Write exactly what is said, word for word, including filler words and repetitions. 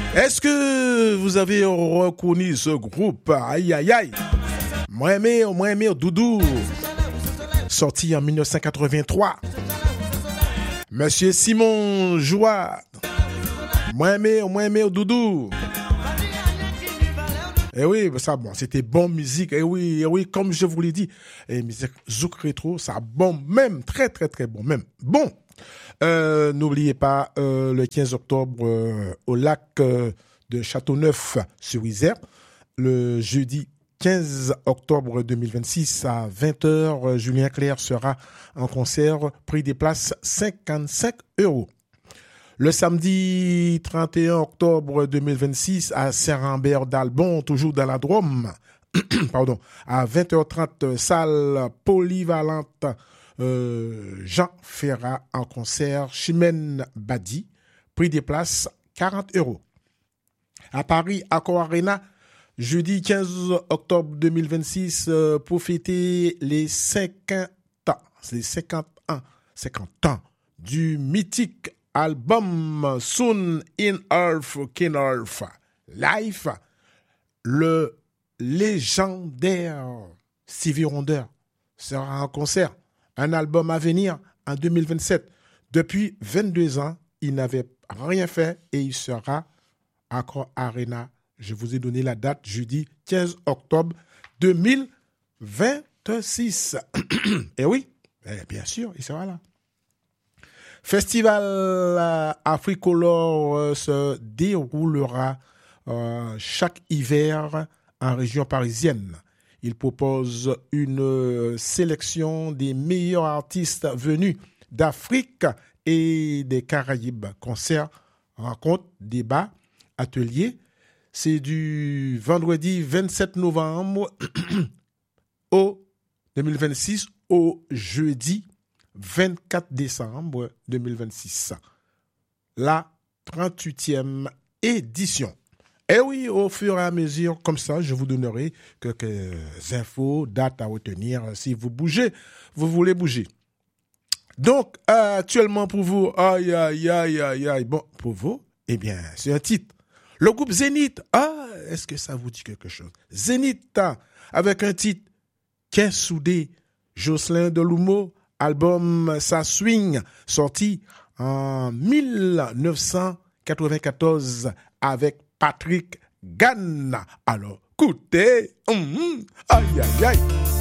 Est-ce que vous avez reconnu ce groupe? Aïe, aïe, aïe. Moi aimé, moi aimé, Doudou. Sorti en dix-neuf cent quatre-vingt-trois. Monsieur Simon Joie. Moi aimé, moi aimé, Doudou. Eh oui, ça bon, c'était bon musique. Eh oui, eh oui, comme je vous l'ai dit, eh, musique zouk rétro, ça bon même, très très très bon même. Bon, euh, n'oubliez pas euh, le quinze octobre euh, au lac euh, de Châteauneuf-sur-Isère, le jeudi quinze octobre deux mille vingt-six à vingt heures, Julien Clerc sera en concert, prix des places cinquante-cinq euros. Le samedi trente et un octobre deux mille vingt-six à Saint-Rambert d'Albon, toujours dans la Drôme, pardon, à vingt heures trente, salle polyvalente euh, Jean Ferrat en concert, Chimène Badi, prix des places quarante euros. À Paris, Accor Arena, jeudi quinze octobre deux mille vingt-six, euh, pour fêter les cinquante ans, les cinquante ans, cinquante ans du mythique album Soon in Earth, King Earth Life, le légendaire Stevie Wonder sera en concert. Un album à venir en deux mille vingt-sept. Depuis vingt-deux ans, il n'avait rien fait et il sera à Accor Arena. Je vous ai donné la date, jeudi quinze octobre deux mille vingt-six. Et oui, eh bien sûr, il sera là. Festival euh, Africolor euh, se déroulera euh, chaque hiver en région parisienne. Il propose une euh, sélection des meilleurs artistes venus d'Afrique et des Caraïbes. Concerts, rencontres, débats, ateliers. C'est du vendredi vingt-sept novembre au deux mille vingt-six au jeudi vingt-quatre décembre deux mille vingt-six. La trente-huitième édition. Et oui, au fur et à mesure, comme ça, je vous donnerai quelques infos, dates à retenir. Si vous bougez, vous voulez bouger. Donc, euh, actuellement pour vous, aïe, aïe, aïe, aïe, aïe. Bon, pour vous, eh bien, c'est un titre. Le groupe Zénith. Ah, est-ce que ça vous dit quelque chose? Zénith, avec un titre, Qu'est soudé, Jocelyn Deloumeau. Album Ça Swing, sorti en dix-neuf cent quatre-vingt-quatorze avec Patrick Gann. Alors, écoutez, hum, hum, aïe, aïe, aïe.